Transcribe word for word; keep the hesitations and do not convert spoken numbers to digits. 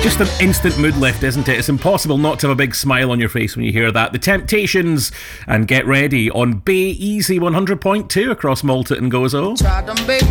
Just an instant mood lift, isn't it? It's impossible not to have a big smile on your face when you hear that. The Temptations and Get Ready on Bay Easy one hundred point two across Malta and Gozo. Try to make